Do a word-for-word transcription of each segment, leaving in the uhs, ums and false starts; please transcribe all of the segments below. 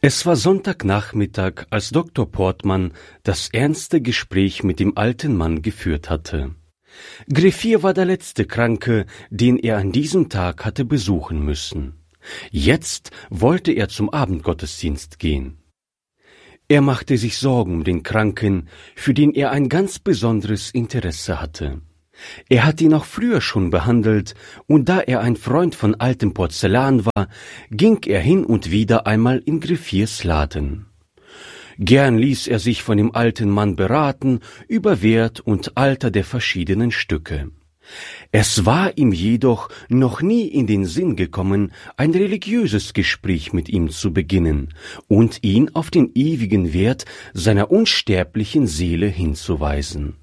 Es war Sonntagnachmittag, als Doktor Portmann das ernste Gespräch mit dem alten Mann geführt hatte. Griffier war der letzte Kranke, den er an diesem Tag hatte besuchen müssen. Jetzt wollte er zum Abendgottesdienst gehen. Er machte sich Sorgen um den Kranken, für den er ein ganz besonderes Interesse hatte. Er hatte ihn auch früher schon behandelt, und da er ein Freund von altem Porzellan war, ging er hin und wieder einmal in Griffiers Laden. Gern ließ er sich von dem alten Mann beraten über Wert und Alter der verschiedenen Stücke. Es war ihm jedoch noch nie in den Sinn gekommen, ein religiöses Gespräch mit ihm zu beginnen und ihn auf den ewigen Wert seiner unsterblichen Seele hinzuweisen.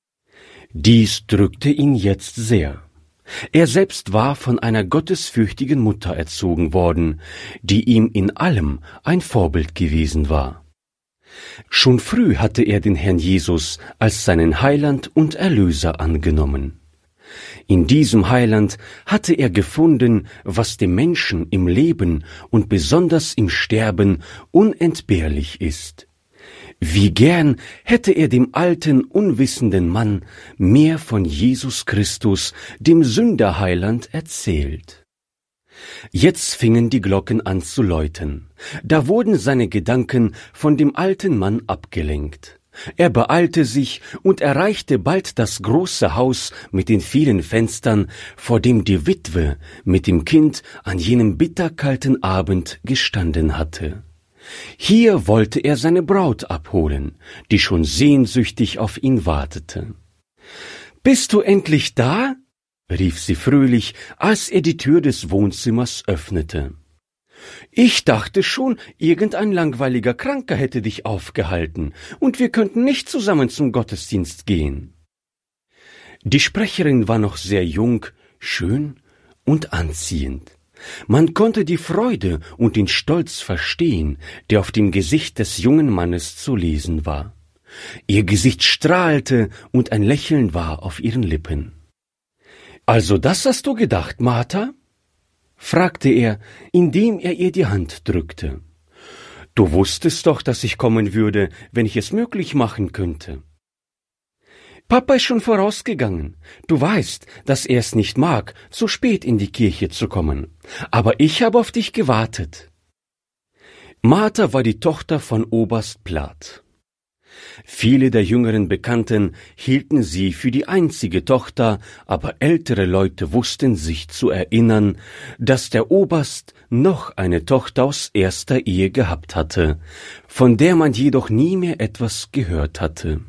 Dies drückte ihn jetzt sehr. Er selbst war von einer gottesfürchtigen Mutter erzogen worden, die ihm in allem ein Vorbild gewesen war. Schon früh hatte er den Herrn Jesus als seinen Heiland und Erlöser angenommen. In diesem Heiland hatte er gefunden, was dem Menschen im Leben und besonders im Sterben unentbehrlich ist. Wie gern hätte er dem alten, unwissenden Mann mehr von Jesus Christus, dem Sünderheiland, erzählt. Jetzt fingen die Glocken an zu läuten. Da wurden seine Gedanken von dem alten Mann abgelenkt. Er beeilte sich und erreichte bald das große Haus mit den vielen Fenstern, vor dem die Witwe mit dem Kind an jenem bitterkalten Abend gestanden hatte. Hier wollte er seine Braut abholen, die schon sehnsüchtig auf ihn wartete. »Bist du endlich da?« rief sie fröhlich, als er die Tür des Wohnzimmers öffnete. »Ich dachte schon, irgendein langweiliger Kranker hätte dich aufgehalten, und wir könnten nicht zusammen zum Gottesdienst gehen.« Die Sprecherin war noch sehr jung, schön und anziehend. Man konnte die Freude und den Stolz verstehen, der auf dem Gesicht des jungen Mannes zu lesen war. Ihr Gesicht strahlte und ein Lächeln war auf ihren Lippen. »Also das hast du gedacht, Martha?« fragte er, indem er ihr die Hand drückte. »Du wusstest doch, dass ich kommen würde, wenn ich es möglich machen könnte.« »Papa ist schon vorausgegangen. Du weißt, dass er es nicht mag, so spät in die Kirche zu kommen. Aber ich habe auf dich gewartet.« Martha war die Tochter von Oberst Plath. Viele der jüngeren Bekannten hielten sie für die einzige Tochter, aber ältere Leute wussten sich zu erinnern, dass der Oberst noch eine Tochter aus erster Ehe gehabt hatte, von der man jedoch nie mehr etwas gehört hatte.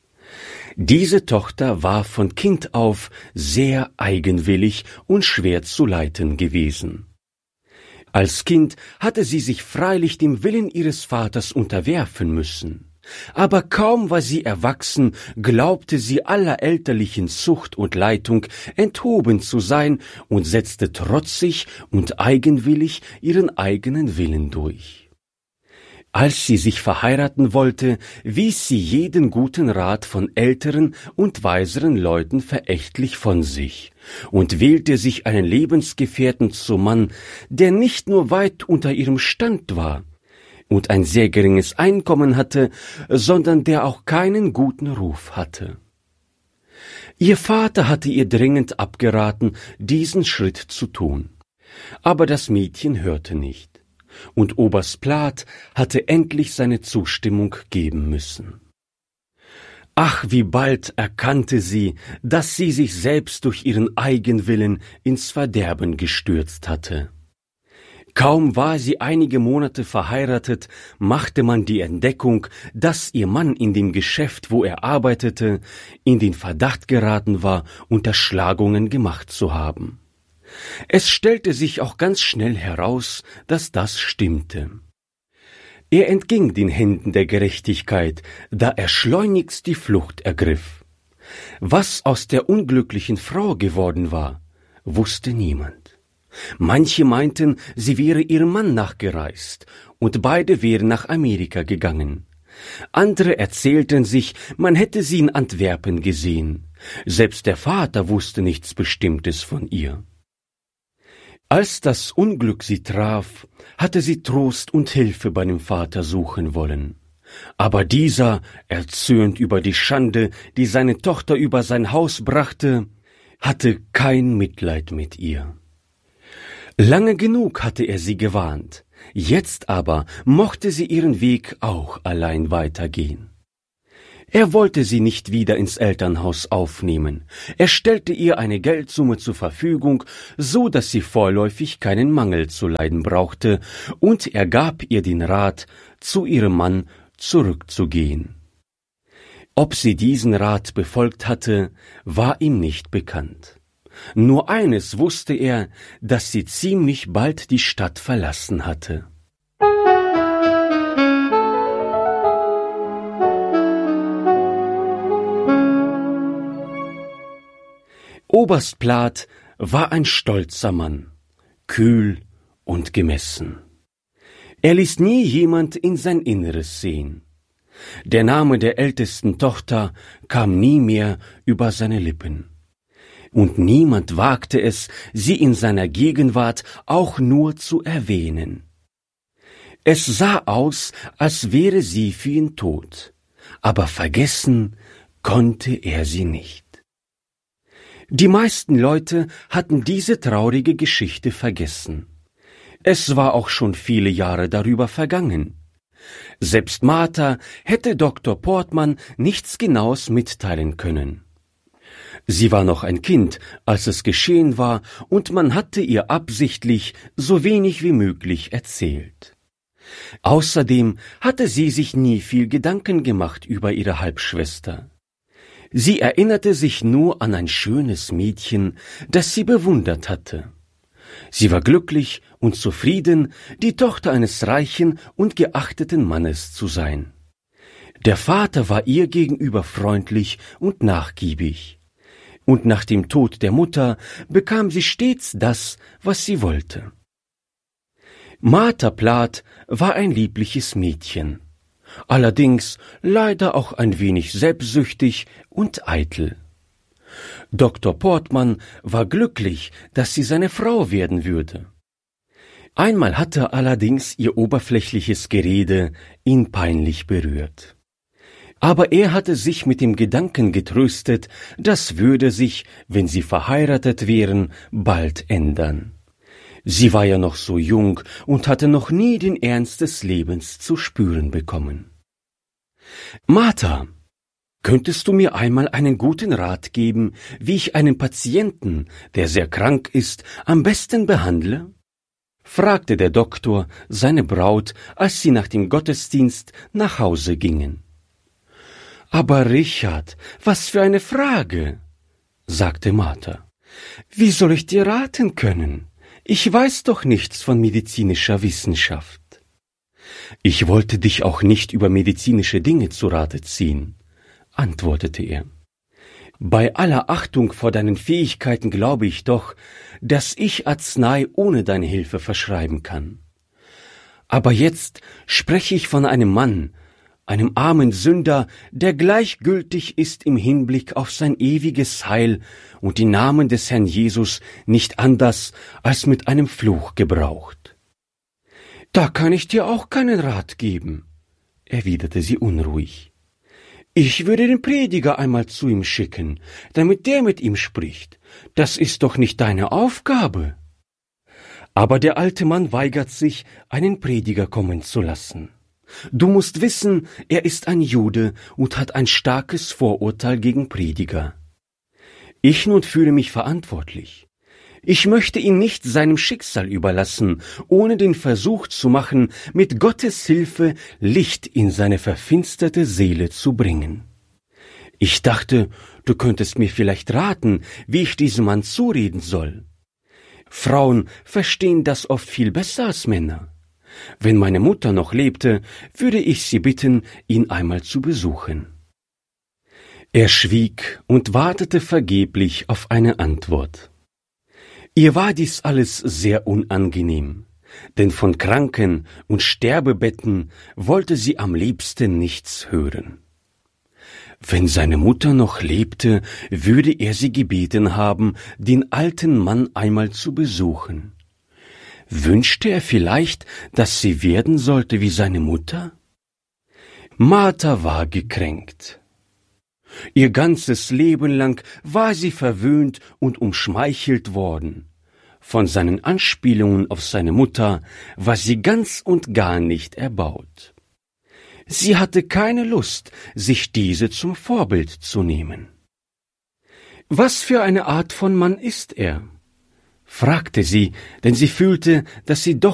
Diese Tochter war von Kind auf sehr eigenwillig und schwer zu leiten gewesen. Als Kind hatte sie sich freilich dem Willen ihres Vaters unterwerfen müssen. Aber kaum war sie erwachsen, glaubte sie aller elterlichen Zucht und Leitung enthoben zu sein und setzte trotzig und eigenwillig ihren eigenen Willen durch. Als sie sich verheiraten wollte, wies sie jeden guten Rat von älteren und weiseren Leuten verächtlich von sich und wählte sich einen Lebensgefährten zum Mann, der nicht nur weit unter ihrem Stand war und ein sehr geringes Einkommen hatte, sondern der auch keinen guten Ruf hatte. Ihr Vater hatte ihr dringend abgeraten, diesen Schritt zu tun. Aber das Mädchen hörte nicht. Und Oberst Plath hatte endlich seine Zustimmung geben müssen. Ach, wie bald erkannte sie, dass sie sich selbst durch ihren Eigenwillen ins Verderben gestürzt hatte. Kaum war sie einige Monate verheiratet, machte man die Entdeckung, dass ihr Mann in dem Geschäft, wo er arbeitete, in den Verdacht geraten war, Unterschlagungen gemacht zu haben. Es stellte sich auch ganz schnell heraus, dass das stimmte. Er entging den Händen der Gerechtigkeit, da er schleunigst die Flucht ergriff. Was aus der unglücklichen Frau geworden war, wusste niemand. Manche meinten, sie wäre ihrem Mann nachgereist, und beide wären nach Amerika gegangen. Andere erzählten sich, man hätte sie in Antwerpen gesehen. Selbst der Vater wusste nichts Bestimmtes von ihr. Als das Unglück sie traf, hatte sie Trost und Hilfe bei dem Vater suchen wollen. Aber dieser, erzürnt über die Schande, die seine Tochter über sein Haus brachte, hatte kein Mitleid mit ihr. Lange genug hatte er sie gewarnt, jetzt aber mochte sie ihren Weg auch allein weitergehen. Er wollte sie nicht wieder ins Elternhaus aufnehmen. Er stellte ihr eine Geldsumme zur Verfügung, so dass sie vorläufig keinen Mangel zu leiden brauchte, und er gab ihr den Rat, zu ihrem Mann zurückzugehen. Ob sie diesen Rat befolgt hatte, war ihm nicht bekannt. Nur eines wusste er, dass sie ziemlich bald die Stadt verlassen hatte. Oberst Plath war ein stolzer Mann, kühl und gemessen. Er ließ nie jemand in sein Inneres sehen. Der Name der ältesten Tochter kam nie mehr über seine Lippen. Und niemand wagte es, sie in seiner Gegenwart auch nur zu erwähnen. Es sah aus, als wäre sie für ihn tot, aber vergessen konnte er sie nicht. Die meisten Leute hatten diese traurige Geschichte vergessen. Es war auch schon viele Jahre darüber vergangen. Selbst Martha hätte Doktor Portmann nichts Genaues mitteilen können. Sie war noch ein Kind, als es geschehen war, und man hatte ihr absichtlich so wenig wie möglich erzählt. Außerdem hatte sie sich nie viel Gedanken gemacht über ihre Halbschwester. Sie erinnerte sich nur an ein schönes Mädchen, das sie bewundert hatte. Sie war glücklich und zufrieden, die Tochter eines reichen und geachteten Mannes zu sein. Der Vater war ihr gegenüber freundlich und nachgiebig. Und nach dem Tod der Mutter bekam sie stets das, was sie wollte. Martha Plath war ein liebliches Mädchen. Allerdings leider auch ein wenig selbstsüchtig und eitel. Doktor Portmann war glücklich, dass sie seine Frau werden würde. Einmal hatte allerdings ihr oberflächliches Gerede ihn peinlich berührt. Aber er hatte sich mit dem Gedanken getröstet, das würde sich, wenn sie verheiratet wären, bald ändern. Sie war ja noch so jung und hatte noch nie den Ernst des Lebens zu spüren bekommen. »Martha, könntest du mir einmal einen guten Rat geben, wie ich einen Patienten, der sehr krank ist, am besten behandle?« fragte der Doktor seine Braut, als sie nach dem Gottesdienst nach Hause gingen. »Aber Richard, was für eine Frage«, sagte Martha. »Wie soll ich dir raten können? Ich weiß doch nichts von medizinischer Wissenschaft.« »Ich wollte dich auch nicht über medizinische Dinge zu Rate ziehen«, antwortete er. »Bei aller Achtung vor deinen Fähigkeiten glaube ich doch, dass ich Arznei ohne deine Hilfe verschreiben kann. Aber jetzt spreche ich von einem Mann, einem armen Sünder, der gleichgültig ist im Hinblick auf sein ewiges Heil und den Namen des Herrn Jesus nicht anders als mit einem Fluch gebraucht.« »Da kann ich dir auch keinen Rat geben«, erwiderte sie unruhig. »Ich würde den Prediger einmal zu ihm schicken, damit der mit ihm spricht. Das ist doch nicht deine Aufgabe.« Aber der alte Mann weigert sich, einen Prediger kommen zu lassen. Du musst wissen, er ist ein Jude und hat ein starkes Vorurteil gegen Prediger. Ich nun fühle mich verantwortlich. Ich möchte ihn nicht seinem Schicksal überlassen, ohne den Versuch zu machen, mit Gottes Hilfe Licht in seine verfinsterte Seele zu bringen. Ich dachte, du könntest mir vielleicht raten, wie ich diesem Mann zureden soll. Frauen verstehen das oft viel besser als Männer. Wenn meine Mutter noch lebte, würde ich sie bitten, ihn einmal zu besuchen.« Er schwieg und wartete vergeblich auf eine Antwort. Ihr war dies alles sehr unangenehm, denn von Kranken und Sterbebetten wollte sie am liebsten nichts hören. Wenn seine Mutter noch lebte, würde er sie gebeten haben, den alten Mann einmal zu besuchen. Wünschte er vielleicht, dass sie werden sollte wie seine Mutter? Martha war gekränkt. Ihr ganzes Leben lang war sie verwöhnt und umschmeichelt worden. Von seinen Anspielungen auf seine Mutter war sie ganz und gar nicht erbaut. Sie hatte keine Lust, sich diese zum Vorbild zu nehmen. »Was für eine Art von Mann ist er?« fragte sie, denn sie fühlte, dass sie doch